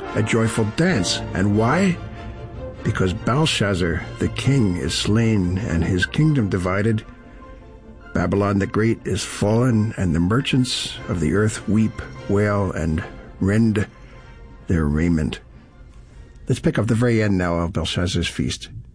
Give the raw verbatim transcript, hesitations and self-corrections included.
a joyful dance. And why? Because Belshazzar, the king, is slain and his kingdom divided. Babylon the Great is fallen, and the merchants of the earth weep, wail, and rend their raiment. Let's pick up the very end now of Belshazzar's feast.